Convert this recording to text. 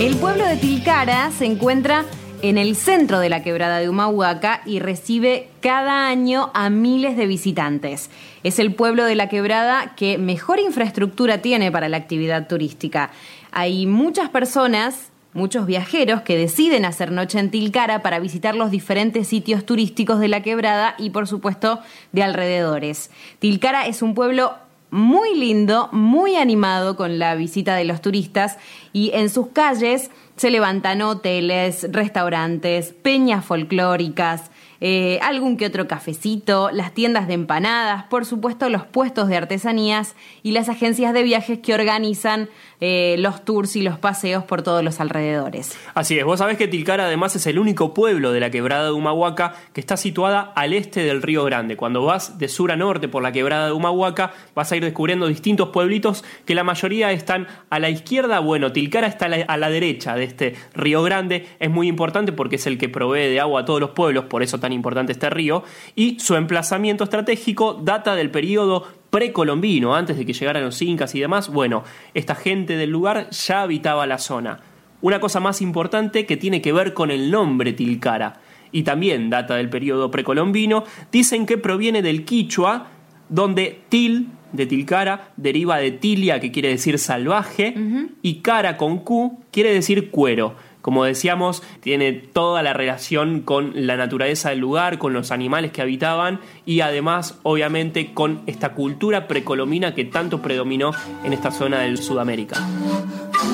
El pueblo de Tilcara se encuentra en el centro de la quebrada de Humahuaca y recibe cada año a miles de visitantes. Es el pueblo de la quebrada que mejor infraestructura tiene para la actividad turística. Hay muchas personas, muchos viajeros que deciden hacer noche en Tilcara para visitar los diferentes sitios turísticos de la quebrada y, por supuesto, de alrededores. Tilcara es un pueblo muy lindo, muy animado con la visita de los turistas, y en sus calles se levantan hoteles, restaurantes, peñas folclóricas, algún que otro cafecito, las tiendas de empanadas, por supuesto los puestos de artesanías y las agencias de viajes que organizan los tours y los paseos por todos los alrededores. Así es, vos sabés que Tilcara además es el único pueblo de la quebrada de Humahuaca que está situada al este del Río Grande. Cuando vas de sur a norte por la quebrada de Humahuaca vas a ir descubriendo distintos pueblitos que la mayoría están a la izquierda. Bueno, Tilcara está a la derecha de este Río Grande. Es muy importante porque es el que provee de agua a todos los pueblos, por eso tan importante este río, y su emplazamiento estratégico data del periodo precolombino, antes de que llegaran los incas y demás. Bueno, esta gente del lugar ya habitaba la zona. Una cosa más importante que tiene que ver con el nombre Tilcara, y también data del periodo precolombino, dicen que proviene del quichua, donde til, de Tilcara, deriva de tilia, que quiere decir salvaje, y cara con Q quiere decir cuero. Como decíamos, tiene toda la relación con la naturaleza del lugar, con los animales que habitaban y además, obviamente, con esta cultura precolombina que tanto predominó en esta zona del Sudamérica.